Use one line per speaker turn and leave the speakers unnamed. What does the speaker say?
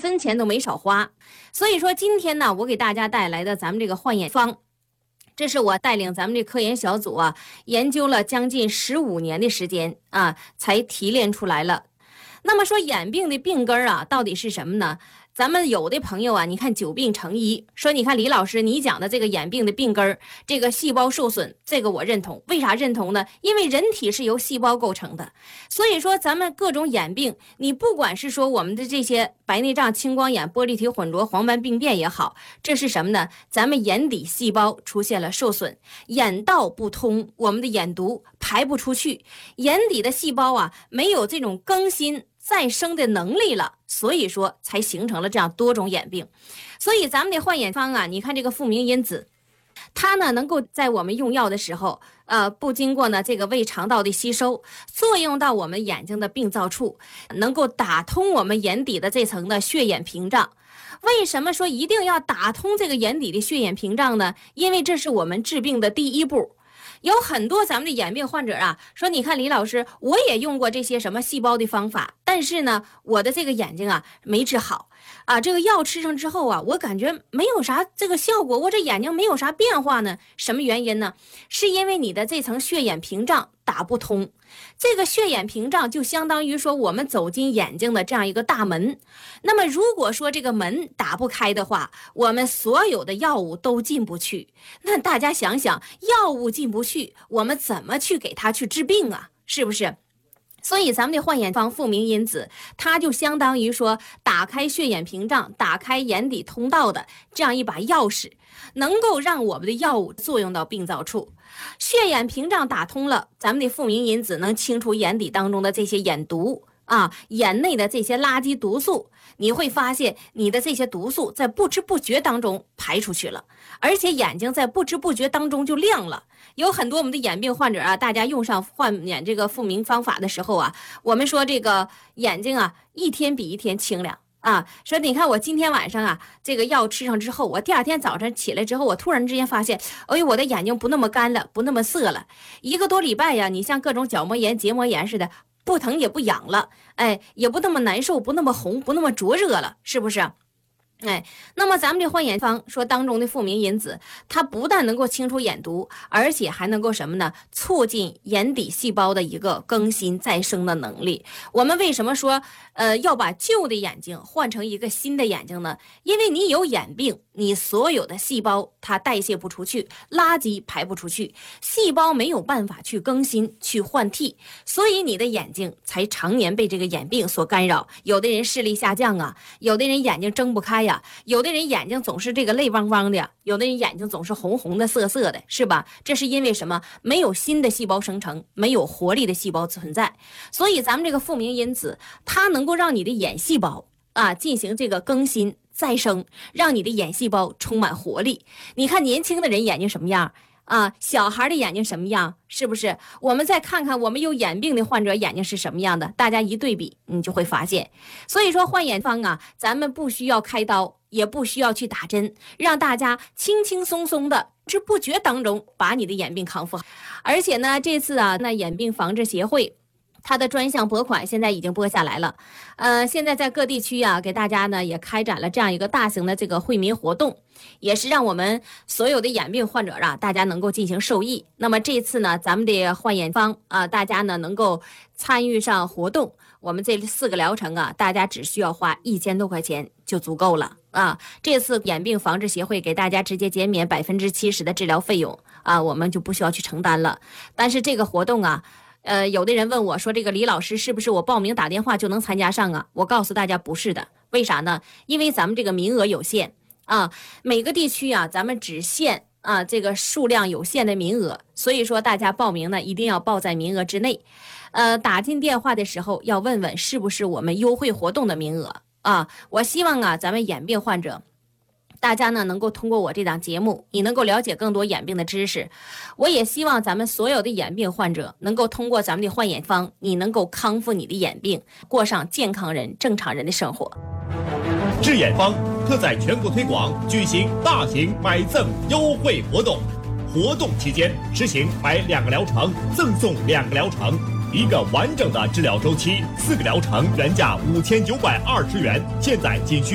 分钱都没少花。所以说今天呢，我给大家带来的咱们这个焕眼方，这是我带领咱们这科研小组啊，研究了将近15年的时间啊，才提炼出来了。那么说眼病的病根啊，到底是什么呢？咱们有的朋友啊，你看久病成医，说你看李老师你讲的这个眼病的病根，这个细胞受损，这个我认同。为啥认同呢？因为人体是由细胞构成的，所以说咱们各种眼病，你不管是说我们的这些白内障、青光眼、玻璃体混浊、黄斑病变也好，这是什么呢？咱们眼底细胞出现了受损，眼道不通，我们的眼毒排不出去，眼底的细胞啊没有这种更新再生的能力了，所以说才形成了这样多种眼病。所以咱们的焕眼方啊，你看这个复明因子，它呢能够在我们用药的时候，不经过呢这个胃肠道的吸收，作用到我们眼睛的病灶处，能够打通我们眼底的这层的血眼屏障。为什么说一定要打通这个眼底的血眼屏障呢？因为这是我们治病的第一步。有很多咱们的眼病患者啊，说你看李老师，我也用过这些什么细胞的方法，但是呢，我的这个眼睛啊没治好啊，这个药吃上之后啊，我感觉没有啥这个效果，我这眼睛没有啥变化呢。什么原因呢？是因为你的这层血眼屏障打不通。这个血眼屏障就相当于说我们走进眼睛的这样一个大门，那么如果说这个门打不开的话，我们所有的药物都进不去。那大家想想，药物进不去，我们怎么去给它去治病啊？是不是？所以咱们的焕眼方复明因子，它就相当于说打开血眼屏障、打开眼底通道的这样一把钥匙，能够让我们的药物作用到病灶处。血眼屏障打通了，咱们的复明因子能清除眼底当中的这些眼毒啊，眼内的这些垃圾毒素，你会发现你的这些毒素在不知不觉当中排出去了，而且眼睛在不知不觉当中就亮了。有很多我们的眼病患者啊，大家用上焕眼这个复明方法的时候啊，我们说这个眼睛啊一天比一天清亮啊，说你看我今天晚上啊这个药吃上之后，我第二天早上起来之后，我突然之间发现，哎呦，我的眼睛不那么干了，不那么涩了。1个多礼拜呀，你像各种角膜炎、结膜炎似的，不疼也不痒了，哎，也不那么难受，不那么红，不那么灼热了，是不是？哎，那么咱们这焕眼方说当中的复明因子，它不但能够清除眼毒，而且还能够什么呢？促进眼底细胞的一个更新再生的能力。我们为什么说要把旧的眼睛换成一个新的眼睛呢？因为你有眼病，你所有的细胞它代谢不出去，垃圾排不出去，细胞没有办法去更新去换替，所以你的眼睛才常年被这个眼病所干扰。有的人视力下降啊，有的人眼睛睁不开呀，有的人眼睛总是这个泪汪汪的，有的人眼睛总是红红的涩涩的，是吧？这是因为什么？没有新的细胞生成，没有活力的细胞存在。所以咱们这个复明因子，它能够让你的眼细胞啊进行这个更新再生，让你的眼细胞充满活力。你看年轻的人眼睛什么样啊，小孩的眼睛什么样，是不是？我们再看看我们有眼病的患者眼睛是什么样的，大家一对比你就会发现。所以说焕眼方啊，咱们不需要开刀，也不需要去打针，让大家轻轻松松的不知不觉当中把你的眼病康复好。而且呢，这次啊，那眼病防治协会它的专项拨款现在已经拨下来了，现在在各地区啊，给大家呢也开展了这样一个大型的这个惠民活动，也是让我们所有的眼病患者啊，大家能够进行受益。那么这次呢，咱们的焕眼方啊，大家呢能够参与上活动，我们这4个疗程啊，大家只需要花1000多块钱就足够了啊。这次眼病防治协会给大家直接减免70%的治疗费用啊，我们就不需要去承担了。但是这个活动啊，有的人问我说，这个李老师是不是我报名打电话就能参加上啊？我告诉大家不是的，为啥呢？因为咱们这个名额有限啊，每个地区啊，咱们只限啊这个数量有限的名额，所以说大家报名呢一定要报在名额之内。打进电话的时候要问问是不是我们优惠活动的名额啊。我希望啊，咱们眼病患者大家呢能够通过我这档节目，你能够了解更多眼病的知识。我也希望咱们所有的眼病患者能够通过咱们的焕眼方，你能够康复你的眼病，过上健康人、正常人的生活。
治眼方特在全国推广，举行大型买赠优惠活动。活动期间实行买2个疗程赠送2个疗程，1个完整的治疗周期，4个疗程原价5920元，现在仅需